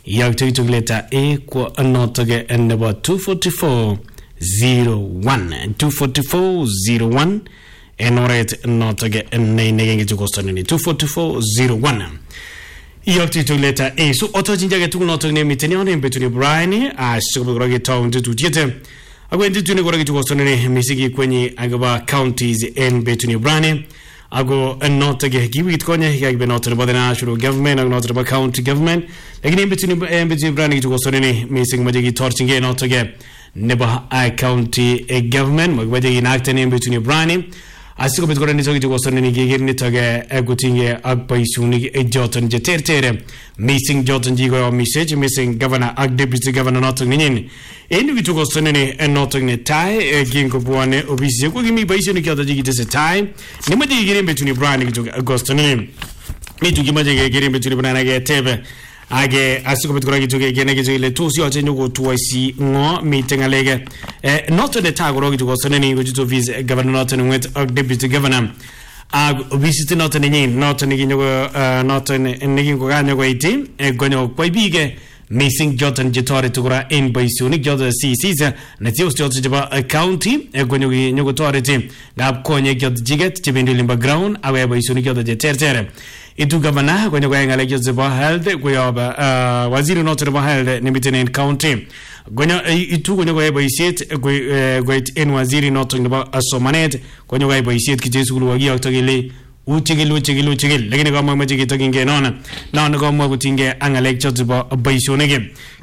iyokto kityo letter A kwa notoge nebo 24401 en oret notoge neinegen kityo kostonini 24401 iyokto kityo letter A. So otochinjage tugul notoge nemiten yon en betuni Brian asikobe koroge town tututiete agwendi tuni koroge kityo kostonini misigi kwenye agaba counties en betuni Brian ago notoge kiwit konye yagibe notoge by the national government and notoge by county government lakini betuni Brian kityo kostonini misigi majigi torchinge notoge nebo county government magbaje inactene betuni Brian asiko betkora ni sogi jogosone geger ni tage gutinge ak paisuni joton je tertere missing joton jigo message missing governor ak deputy governor not ngin en witu gosone ni not ngi tai gingo buane obisi ko gimi paisuni kyoto jigite se tai ni maje geger betuni Brian gi gosone ni tu gimaje geger betuni Brian ge tebe age asiko betkora gitu gene gitu ile tusi oche nyugo tuwasi ngo meeting alege not the tagoro gitu gosone ni go vice governor not with deputy governor visit not ni not ni nyugo not ni go ganyo go iti gonyo kwaibige missing jotan jitore tukura in baisuni jotan CCs na tios jotan jaba county gonyo nyugo tore ti gab konye jot jiget tibindi limba ground awe baisuni jotan jetertere itu gavana kwenye kwa ngale joba health kwa waziri noto ba health ni mitene county kwenye itu kwenye kwa baisiet kwa en waziri noto ba asomanet kwenye kwa baisiet kijesu kulwagia kutogele uchigil lakini kama maji kitokinge nona kama kutinge angale joba baisonege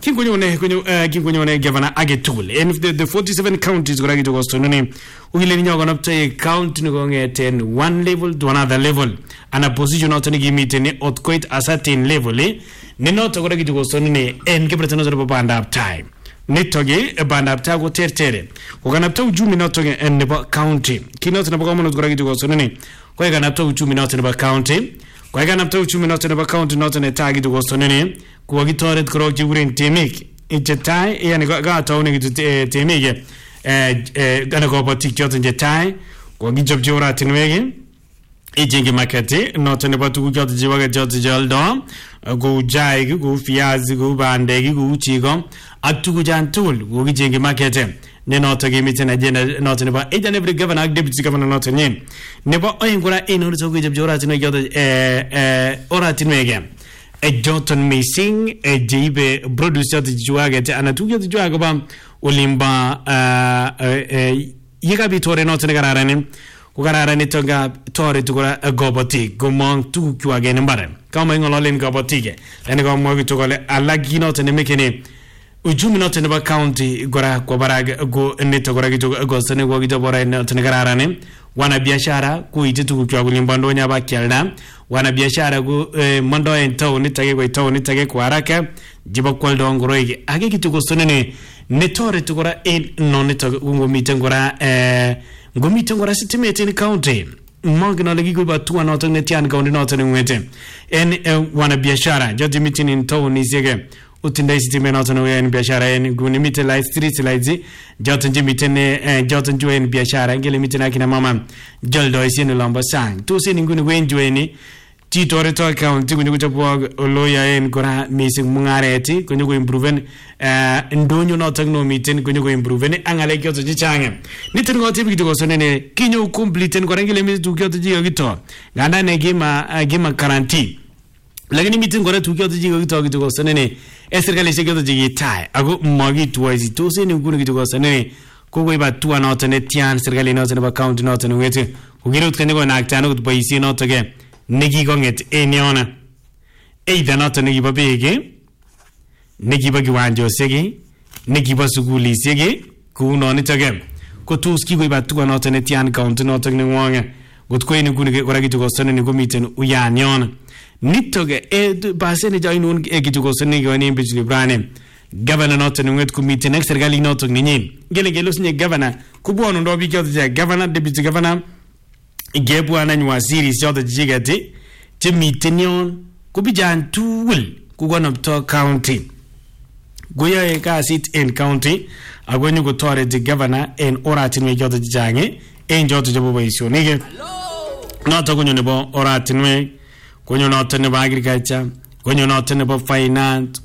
kwenye one gavana age tool and the 47 counties kwa kitu kostononi ugile nyogo napte county ngo ngeten one level to another level ana position not ni gimite at quite a certain level ni not kwa kitu kostononi en kebretano zero banda up time nitoge banda up time ko tertere ko kanapta ujumi notoge en nebo county kinot na bagamono kwa kitu kostononi kwa kanapta ujumi not nebo county kwa kanapta ujumi not nebo county not ne tagi to kostononi kwa gitoret kro jiburin temik ichetai yani ga tawne gitu temike gana ko batik joten jetai ko gijob jora tinwege ejenge makete notone batu jot jiwaga jot jaldo go jai go fiazi go bandegi go uchigo atugu jantul go gijenge makete ne notage miten agenda notone ba ejan every governor ak deputy governor notone ne ba oyengura eno so gijob jora tinwege jot ora tinwege joton missing jibe producer jiwaga te anatugu jiwaga ba olimba yiga bitore notone gararane kugararane toga tore tukura goboti gomong tuku agene mbare kama ngololen gobotike ene ko mo bitokole alagi notone mekene ujumi notone ba county gora ko baraga go neto gora gitu go sene go gitu bora notone gararane wana biashara ku ite tuku agulimba ndonya ba kelda wana biashara go mondo en town tage go town tage ko araka jiba koldo ngoroige age gitu go sonene netore tukura en non neto go mitengora ngomitengora sitimete ni county mangina legi go ba tuwa noto netian county noto ngwete en wana biashara jodi meeting in town isege utindai sitime noto no en biashara en guni mite light street lights joto jimitene joto joen biashara ngele mitena akina mama joldo isini lamba sang to sini nguni wenjoeni titore to account kunyo kuchapo loya en kora missing mungareti kunyo ko improve ndonyo no tagno miten kunyo ko improve angale kyoto chichange niten ngoti bigito kosonene kinyo complete kora ngile mitu kyoto jiga gito nganda ne gima guarantee lakini miten kora tu kyoto jiga gito kosonene serikali kyoto jigi tai ago magi tuwazi to sene nguni gito kosonene ko iba tuwa no tene tian serikali no tene account no tene wete ugiro tkane ko naktano ko paisi no toge negi gonget eniona either not negi babege negi bagi wanjo sege negi basuguli sege ku no ni tage ko tuski go ibatu no tene tian count no tagne wonga got ko ni gune ko ragi to sonne ni go miten uyaniona nitoge basene jainun gitu ko sonne go ni bijli brane governor not ni nget ku miten serikali no tagne nyin gele snye governor ku bono ndo bi kyoto governor deputy governor gebu ananyi waziri syoda jigati timitenion kubijan tool kugona to county goya ka sit in county agoni go tore the governor en oratin we jodo jange en jodo jabo baisyo nige not agonyo ne bo oratin we gonyo not ne ba agriculture gonyo not ne bo finance